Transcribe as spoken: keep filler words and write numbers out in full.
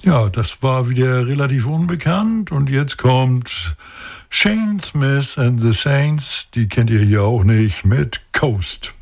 Ja, das war wieder relativ unbekannt und jetzt kommt Shane Smith and the Saints, die kennt ihr hier auch nicht, mit Coast.